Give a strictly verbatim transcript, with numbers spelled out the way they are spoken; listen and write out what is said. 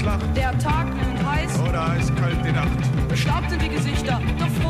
Schlacht. Der Tag glühend heiß. Oder eiskalt die Nacht. Beschlagen sind die Gesichter, doch